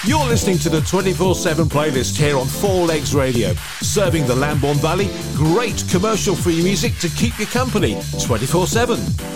You're listening to the 24/7 playlist here on Four Legs Radio, serving the Lambourne Valley. Great commercial-free music to keep you company 24/7.